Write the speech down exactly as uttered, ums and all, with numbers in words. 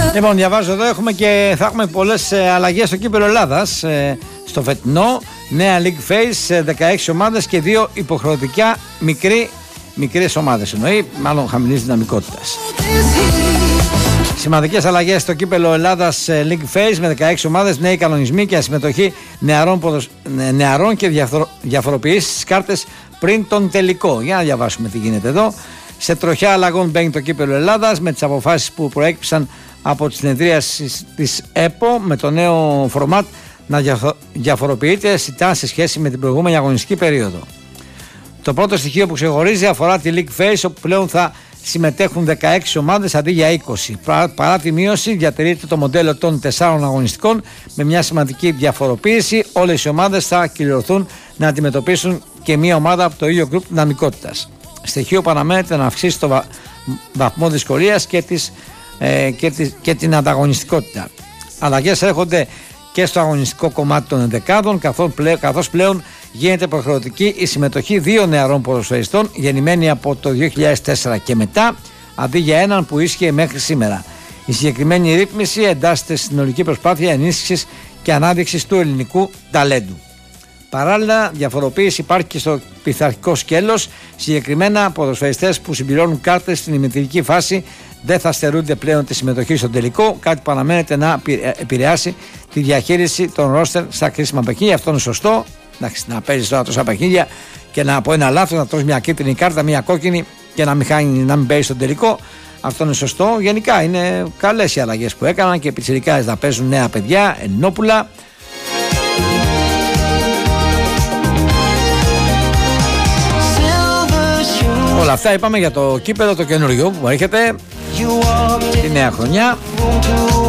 Λοιπόν, διαβάζω εδώ, έχουμε και θα έχουμε πολλές αλλαγές στο κύπελλο Ελλάδας στο φετινό. Νέα League Phase, δεκαέξι ομάδες και δύο υποχρεωτικά μικροί, μικρές ομάδες εννοεί, μάλλον χαμηλής δυναμικότητας. Σημαντικές αλλαγές στο κύπελλο Ελλάδας League Phase με δεκαέξι ομάδες, νέοι κανονισμοί και συμμετοχή νεαρών, ποδοσ... νεαρών και διαφοροποιήσεις στις κάρτες πριν τον τελικό. Για να διαβάσουμε τι γίνεται εδώ. Σε τροχιά αλλαγών μπαίνει το κύπελλο Ελλάδας με τις αποφάσεις που προέκυψαν από τη συνεδρίαση της ΕΠΟ με το νέο φορμάτ να διαφοροποιείται αισθητά σε σχέση με την προηγούμενη αγωνιστική περίοδο. Το πρώτο στοιχείο που ξεχωρίζει αφορά τη League Phase, όπου πλέον θα συμμετέχουν δεκαέξι ομάδες αντί για είκοσι. Παρά τη μείωση, διατηρείται το μοντέλο των τεσσάρων αγωνιστικών με μια σημαντική διαφοροποίηση. Όλες οι ομάδες θα κυριωθούν να αντιμετωπίσουν και μια ομάδα από το ίδιο γκρουπ δυναμικότητας. Στοιχείο που αναμένεται να αυξήσει το βα... βαθμό δυσκολίας και, τις, ε, και, τις, και την ανταγωνιστικότητα. Αλλαγές έρχονται και στο αγωνιστικό κομμάτι των ενδεκάδων, καθώς πλέον γίνεται υποχρεωτική η συμμετοχή δύο νεαρών ποδοσφαιριστών γεννημένοι από το δύο χιλιάδες τέσσερα και μετά, αντί για έναν που ίσχυε μέχρι σήμερα. Η συγκεκριμένη ρύθμιση εντάσσεται στην συνολική προσπάθεια ενίσχυσης και ανάδειξης του ελληνικού ταλέντου. Παράλληλα, διαφοροποίηση υπάρχει και στο πειθαρχικό σκέλος. Συγκεκριμένα, ποδοσφαιριστές που συμπληρώνουν κάρτες στην ημιτελική φάση δεν θα στερούνται πλέον τη συμμετοχή στο τελικό, κάτι που αναμένεται να επηρεάσει τη διαχείριση των ρόστερ στα κρίσιμα παιχνίδια. Αυτό είναι σωστό. Εντάξει, να παίζει τώρα τόσα παιχνίδια και να από ένα λάθος να τρως μια κίτρινη κάρτα, μια κόκκινη και να μην, χάνει, να μην παίζει στο τελικό. Αυτό είναι σωστό. Γενικά είναι καλές οι αλλαγές που έκαναν και οι πιτσιρικάδες να παίζουν νέα παιδιά, Ελληνόπουλα. Όλα αυτά είπαμε για το κύπελλο το καινούριο που έρχεται τη νέα χρονιά.